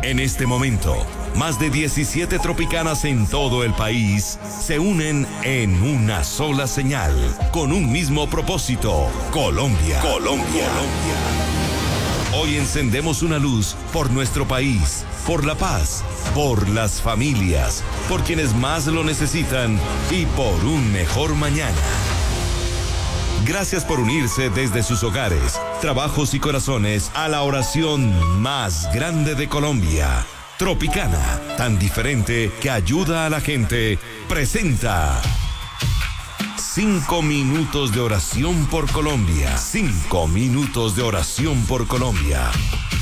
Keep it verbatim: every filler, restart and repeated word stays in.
En este momento, más de diecisiete tropicanas en todo el país se unen en una sola señal, con un mismo propósito: Colombia. Colombia. Colombia. Hoy encendemos una luz por nuestro país, por la paz, por las familias, por quienes más lo necesitan y por un mejor mañana. Gracias por unirse desde sus hogares, trabajos y corazones a la oración más grande de Colombia. Tropicana, tan diferente que ayuda a la gente, presenta Cinco minutos de oración por Colombia. Cinco minutos de oración por Colombia.